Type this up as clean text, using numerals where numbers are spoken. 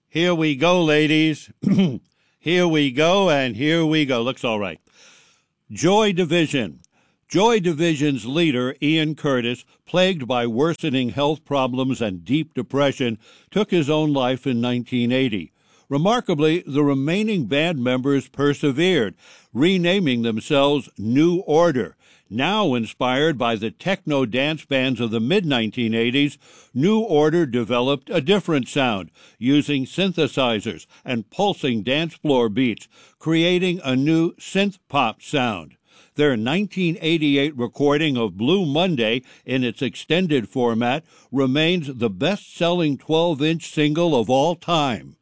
Here we go, ladies. Here we go, and here we go. Looks all right. Joy Division. Joy Division's leader, Ian Curtis, plagued by worsening health problems and deep depression, took his own life in 1980. Remarkably, the remaining band members persevered, renaming themselves New Order. Now inspired by the techno dance bands of the mid-1980s, New Order developed a different sound, using synthesizers and pulsing dance floor beats, creating a new synth-pop sound. Their 1988 recording of Blue Monday in its extended format remains the best-selling 12-inch single of all time.